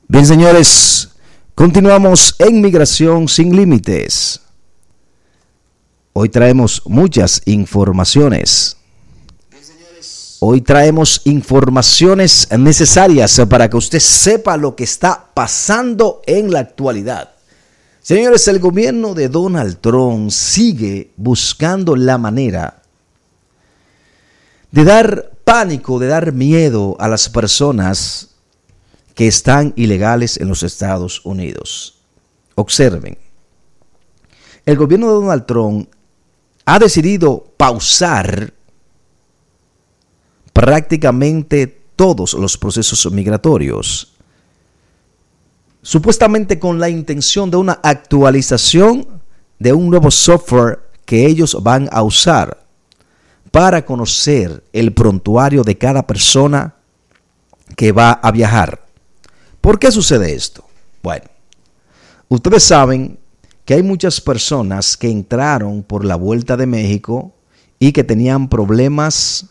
Bien, señores, continuamos en Migración Sin Límites. Hoy traemos muchas informaciones. Hoy traemos informaciones necesarias para que usted sepa lo que está pasando en la actualidad. Señores, el gobierno de Donald Trump sigue buscando la manera de dar pánico, de dar miedo a las personas que están ilegales en los Estados Unidos. Observen, el gobierno de Donald Trump ha decidido pausar prácticamente todos los procesos migratorios, supuestamente con la intención de una actualización de un nuevo software que ellos van a usar para conocer el prontuario de cada persona que va a viajar. ¿Por qué sucede esto? Bueno, ustedes saben que hay muchas personas que entraron por la Vuelta de México y que tenían problemas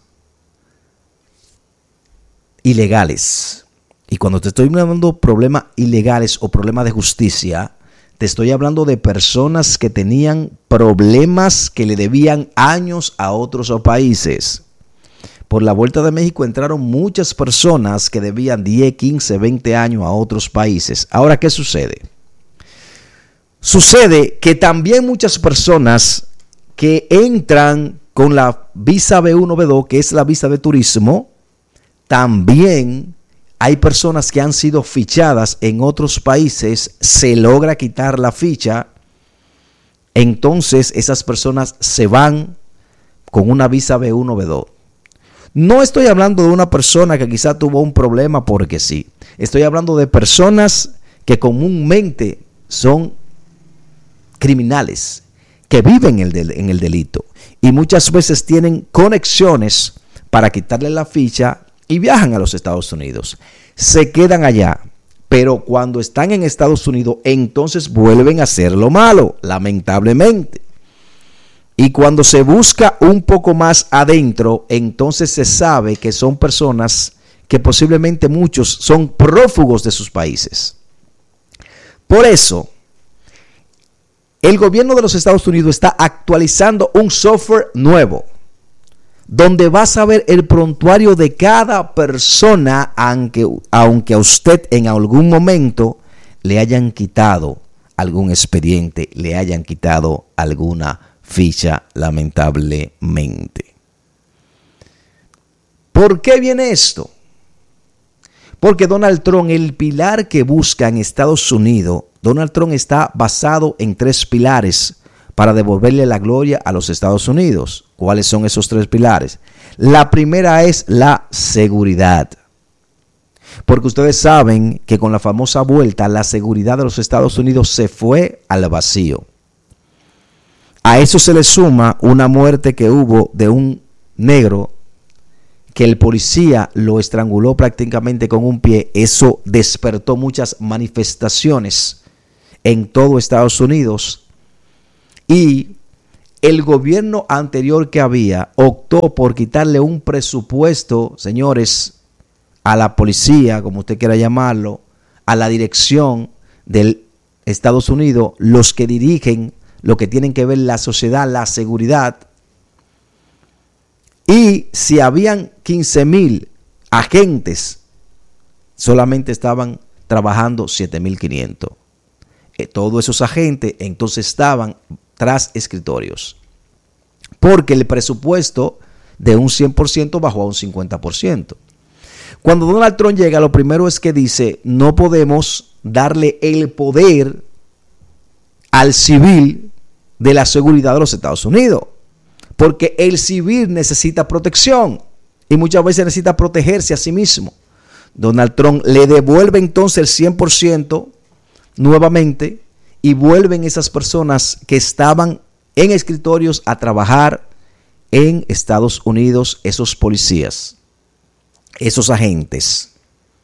ilegales. Y cuando te estoy hablando de problemas ilegales o problemas de justicia, te estoy hablando de personas que tenían problemas que le debían años a otros países. Por la Vuelta de México entraron muchas personas que debían 10, 15, 20 años a otros países. Ahora, ¿qué sucede? Sucede que también muchas personas que entran con la visa B1, B2, que es la visa de turismo, también hay personas que han sido fichadas en otros países, se logra quitar la ficha, entonces esas personas se van con una visa B1, B2. No estoy hablando de una persona que quizá tuvo un problema porque sí. Estoy hablando de personas que comúnmente son criminales, que viven en el delito y muchas veces tienen conexiones para quitarle la ficha y viajan a los Estados Unidos. Se quedan allá, pero cuando están en Estados Unidos, entonces vuelven a hacer lo malo, lamentablemente. Y cuando se busca un poco más adentro, entonces se sabe que son personas que posiblemente muchos son prófugos de sus países. Por eso, el gobierno de los Estados Unidos está actualizando un software nuevo, donde va a saber el prontuario de cada persona, aunque a usted en algún momento le hayan quitado algún expediente, le hayan quitado alguna ficha, lamentablemente. ¿Por qué viene esto? Porque Donald Trump, el pilar que busca en Estados Unidos, Donald Trump está basado en 3 pilares para devolverle la gloria a los Estados Unidos. ¿Cuáles son esos 3 pilares? La primera es la seguridad. Porque ustedes saben que con la famosa vuelta, la seguridad de los Estados Unidos se fue al vacío. A eso se le suma una muerte que hubo de un negro que el policía lo estranguló prácticamente con un pie. Eso despertó muchas manifestaciones en todo Estados Unidos. Y el gobierno anterior que había optó por quitarle un presupuesto, señores, a la policía, como usted quiera llamarlo, a la dirección de Estados Unidos, los que dirigen lo que tienen que ver la sociedad, la seguridad. Y si habían 15,000 agentes, solamente estaban trabajando 7,500. Todos esos agentes entonces estaban tras escritorios, porque el presupuesto de un 100% bajó a un 50%. Cuando Donald Trump llega, lo primero es que dice, no podemos darle el poder al civil de la seguridad de los Estados Unidos, porque el civil necesita protección y muchas veces necesita protegerse a sí mismo. Donald Trump le devuelve entonces el 100% nuevamente y vuelven esas personas que estaban en escritorios a trabajar en Estados Unidos, esos policías, esos agentes.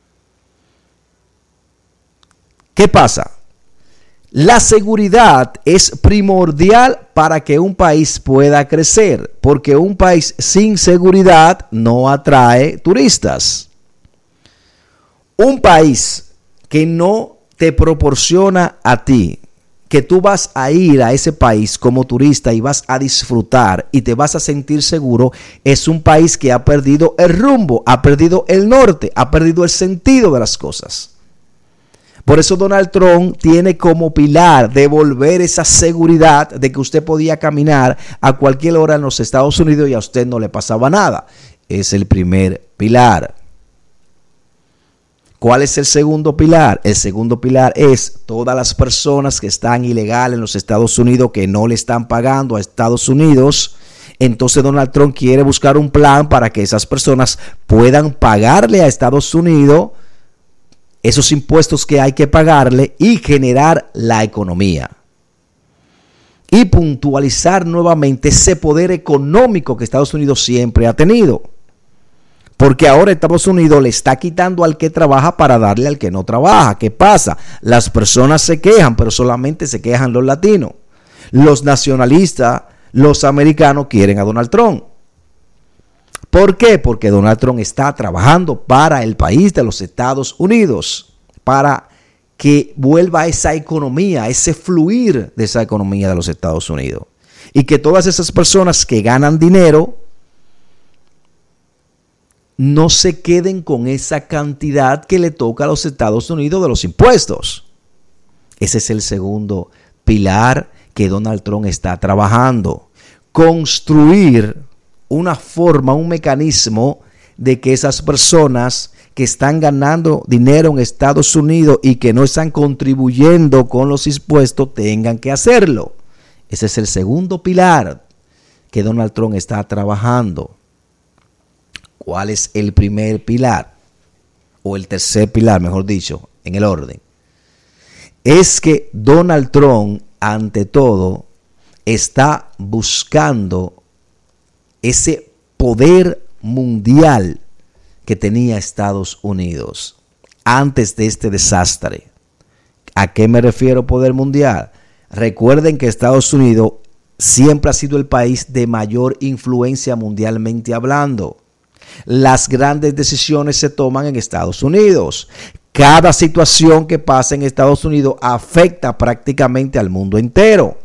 ¿Qué pasa? La seguridad es primordial para que un país pueda crecer, porque un país sin seguridad no atrae turistas. Un país que no te proporciona a ti, que tú vas a ir a ese país como turista y vas a disfrutar y te vas a sentir seguro, es un país que ha perdido el rumbo, ha perdido el norte, ha perdido el sentido de las cosas. Por eso Donald Trump tiene como pilar devolver esa seguridad de que usted podía caminar a cualquier hora en los Estados Unidos y a usted no le pasaba nada. Es el primer pilar. ¿Cuál es el segundo pilar? El segundo pilar es todas las personas que están ilegales en los Estados Unidos, que no le están pagando a Estados Unidos. Entonces Donald Trump quiere buscar un plan para que esas personas puedan pagarle a Estados Unidos esos impuestos que hay que pagarle y generar la economía. Y puntualizar nuevamente ese poder económico que Estados Unidos siempre ha tenido. Porque ahora Estados Unidos le está quitando al que trabaja para darle al que no trabaja. ¿Qué pasa? Las personas se quejan, pero solamente se quejan los latinos. Los nacionalistas, los americanos quieren a Donald Trump. ¿Por qué? Porque Donald Trump está trabajando para el país de los Estados Unidos, para que vuelva esa economía, ese fluir de esa economía de los Estados Unidos. Y que todas esas personas que ganan dinero no se queden con esa cantidad que le toca a los Estados Unidos de los impuestos. Ese es el segundo pilar que Donald Trump está trabajando. Construir una forma, un mecanismo de que esas personas que están ganando dinero en Estados Unidos y que no están contribuyendo con los impuestos tengan que hacerlo. Ese es el segundo pilar que Donald Trump está trabajando. ¿Cuál es el primer pilar? O el tercer pilar, mejor dicho, en el orden. Es que Donald Trump, ante todo, está buscando ese poder mundial que tenía Estados Unidos antes de este desastre. ¿A qué me refiero poder mundial? Recuerden que Estados Unidos siempre ha sido el país de mayor influencia mundialmente hablando. Las grandes decisiones se toman en Estados Unidos. Cada situación que pasa en Estados Unidos afecta prácticamente al mundo entero.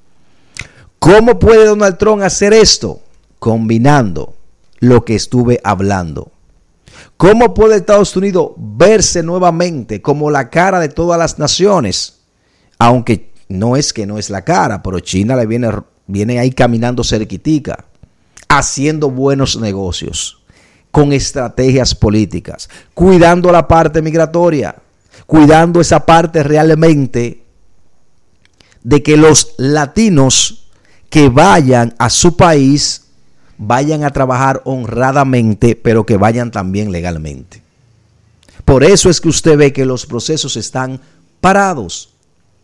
¿Cómo puede Donald Trump hacer esto? Combinando lo que estuve hablando. ¿Cómo puede Estados Unidos verse nuevamente como la cara de todas las naciones? Aunque no es que no es la cara, pero China le viene ahí caminando cerquitica, haciendo buenos negocios, con estrategias políticas, cuidando la parte migratoria, cuidando esa parte realmente de que los latinos que vayan a su país vayan a trabajar honradamente, pero que vayan también legalmente. Por eso es que usted ve que los procesos están parados,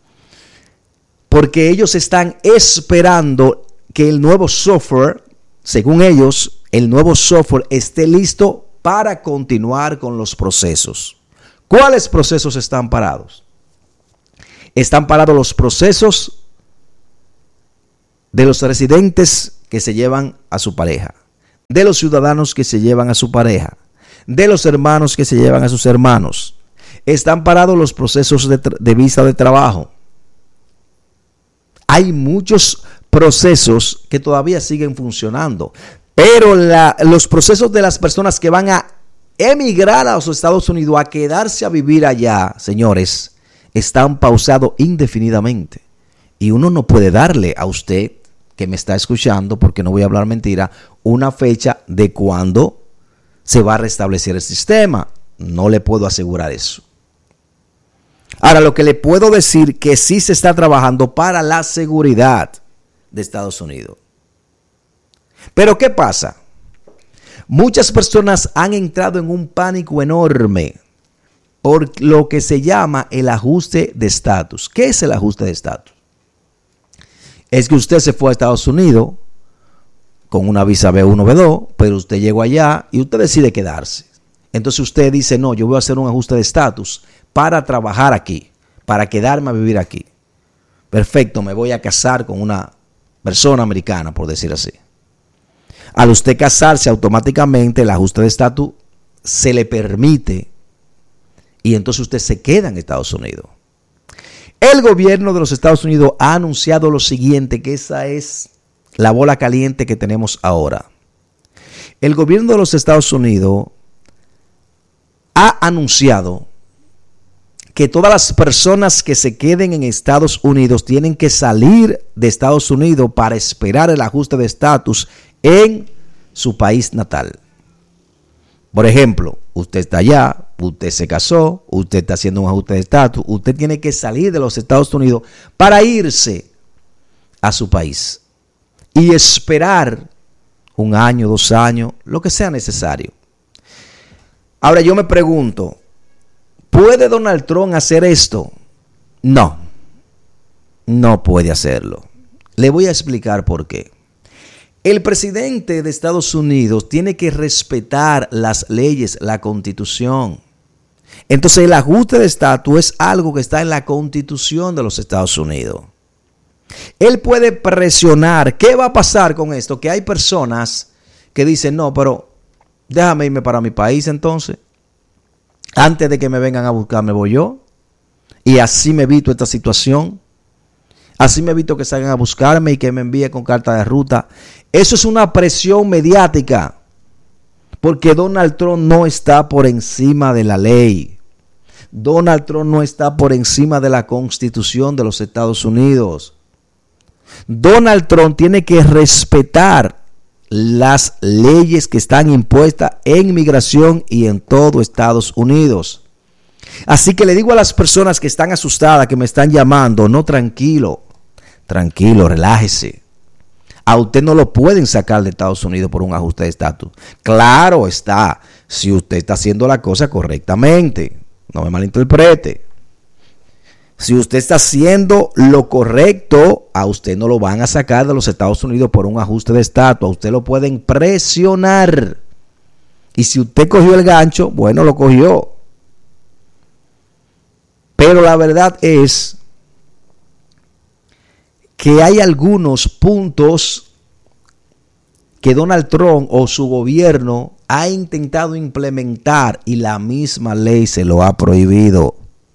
porque ellos están esperando que el nuevo software, según ellos, el nuevo software esté listo para continuar con los procesos. ¿Cuáles procesos están parados? Están parados los procesos de los residentes que se llevan a su pareja, de los ciudadanos que se llevan a su pareja, de los hermanos que se llevan a sus hermanos. Están parados los procesos de visa de trabajo. Hay muchos procesos que todavía siguen funcionando, pero los procesos de las personas que van a emigrar a los Estados Unidos, a quedarse a vivir allá, señores, están pausados indefinidamente. Y uno no puede darle a usted que me está escuchando, porque no voy a hablar mentira, una fecha de cuándo se va a restablecer el sistema. No le puedo asegurar eso. Ahora, lo que le puedo decir que sí se está trabajando para la seguridad de Estados Unidos. Pero ¿qué pasa? Muchas personas han entrado en un pánico enorme por lo que se llama el ajuste de estatus. ¿Qué es el ajuste de estatus? Es que usted se fue a Estados Unidos con una visa B1, B2, pero usted llegó allá y usted decide quedarse. Entonces usted dice, no, yo voy a hacer un ajuste de estatus para trabajar aquí, para quedarme a vivir aquí. Perfecto, me voy a casar con una persona americana, por decir así. Al usted casarse, automáticamente el ajuste de estatus se le permite Y entonces usted se queda en Estados Unidos. El gobierno de los Estados Unidos ha anunciado lo siguiente, que esa es la bola caliente que tenemos ahora. El gobierno de los Estados Unidos ha anunciado que todas las personas que se queden en Estados Unidos tienen que salir de Estados Unidos para esperar el ajuste de estatus en su país natal. Por ejemplo, usted está allá, usted se casó, usted está haciendo un ajuste de estatus, usted tiene que salir de los Estados Unidos para irse a su país y esperar 1 año, 2 años, lo que sea necesario. Ahora yo me pregunto, ¿puede Donald Trump hacer esto? No, no puede hacerlo. Le voy a explicar por qué. El presidente de Estados Unidos tiene que respetar las leyes, la Constitución. Entonces el ajuste de estatus es algo que está en la Constitución de los Estados Unidos. Él puede presionar. ¿Qué va a pasar con esto? Que hay personas que dicen, no, pero déjame irme para mi país entonces. Antes de que me vengan a buscar, me voy yo. Y así me evito esta situación. Así me evito que salgan a buscarme y que me envíen con carta de ruta. Eso es una presión mediática. Porque Donald Trump no está por encima de la ley. Donald Trump no está por encima de la Constitución de los Estados Unidos. Donald Trump tiene que respetar las leyes que están impuestas en migración y en todo Estados Unidos. Así que le digo a las personas que están asustadas, que me están llamando, no, tranquilo, relájese. A usted no lo pueden sacar de Estados Unidos por un ajuste de estatus. Claro está, si usted está haciendo la cosa correctamente, no me malinterprete. Si usted está haciendo lo correcto, a usted no lo van a sacar de los Estados Unidos por un ajuste de estatus. A usted lo pueden presionar. Y si usted cogió el gancho, bueno, lo cogió. Pero la verdad es que hay algunos puntos que Donald Trump o su gobierno ha intentado implementar y la misma ley se lo ha prohibido.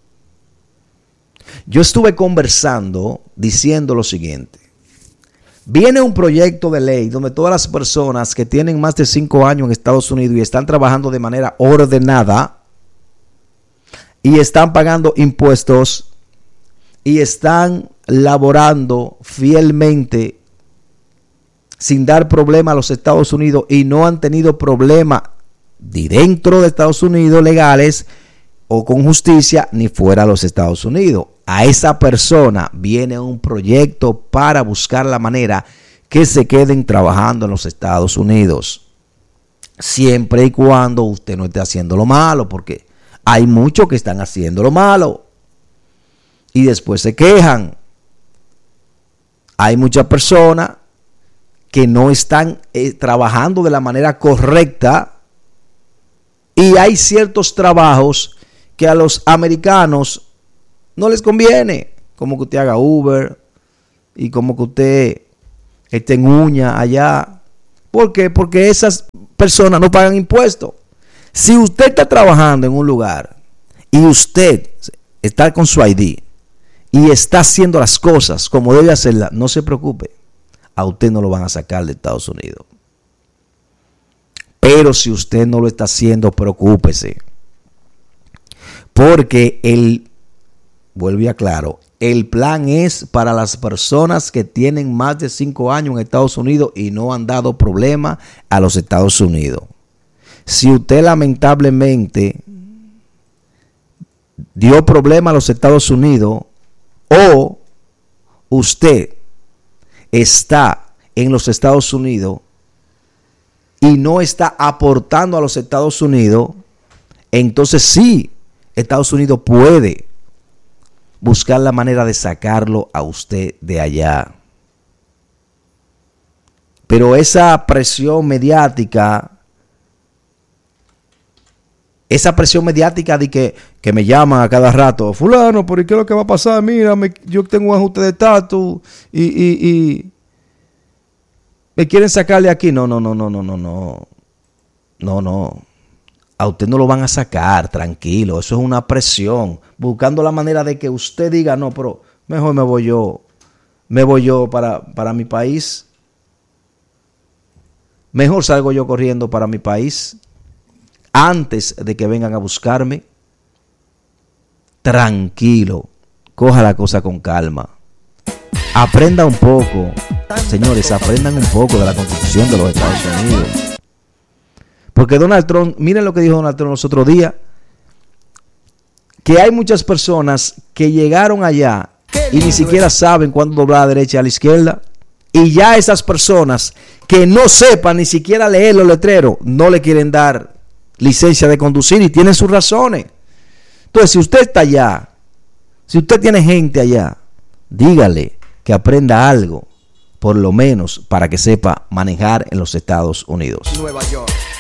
Yo estuve conversando diciendo lo siguiente. Viene un proyecto de ley donde todas las personas que tienen más de 5 años en Estados Unidos y están trabajando de manera ordenada y están pagando impuestos y están laborando fielmente sin dar problema a los Estados Unidos y no han tenido problema ni dentro de Estados Unidos legales o con justicia ni fuera de los Estados Unidos. A esa persona viene un proyecto para buscar la manera que se queden trabajando en los Estados Unidos. Siempre y cuando usted no esté haciendo lo malo, porque hay muchos que están haciendo lo malo y después se quejan. Hay muchas personas que no están trabajando de la manera correcta y hay ciertos trabajos que a los americanos no les conviene, como que usted haga Uber y como que usted esté en uña allá. ¿Por qué? Porque esas personas no pagan impuestos. Si usted está trabajando en un lugar y usted está con su ID y está haciendo las cosas como debe hacerlas, no se preocupe, a usted no lo van a sacar de Estados Unidos. Pero si usted no lo está haciendo, preocúpese. Porque vuelvo y aclaro, el plan es para las personas que tienen más de 5 años en Estados Unidos y no han dado problema a los Estados Unidos. Si usted lamentablemente dio problema a los Estados Unidos o usted está en los Estados Unidos y no está aportando a los Estados Unidos, entonces sí, Estados Unidos puede buscar la manera de sacarlo a usted de allá. Pero esa presión mediática de que me llaman a cada rato, fulano, ¿por qué es lo que va a pasar? Mira, yo tengo un ajuste de estatus y me quieren sacar de aquí. No. A usted no lo van a sacar, tranquilo. Eso es una presión. Buscando la manera de que usted diga, no, pero mejor me voy yo para mi país. Mejor salgo yo corriendo para mi país antes de que vengan a buscarme. Tranquilo, coja la cosa con calma. Aprenda un poco, señores, aprendan un poco de la Constitución de los Estados Unidos. Porque Donald Trump, miren lo que dijo Donald Trump los otros días, que hay muchas personas que llegaron allá y ni siquiera saben cuándo doblar a la derecha y a la izquierda. Y ya esas personas que no sepan ni siquiera leer los letreros, no le quieren dar licencia de conducir y tienen sus razones. Entonces, si usted está allá, si usted tiene gente allá, dígale que aprenda algo, por lo menos para que sepa manejar en los Estados Unidos. Nueva York.